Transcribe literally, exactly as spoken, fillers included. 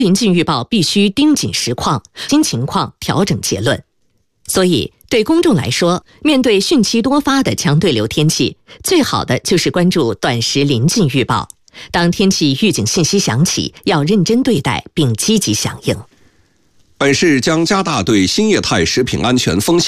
临近预报必须盯紧实况，经情况调整结论。所以，对公众来说，面对汛期多发的强对流天气，最好的就是关注短时临近预报。当天气预警信息响起，要认真对待并积极响应。 本市将加大对新业态食品安全风险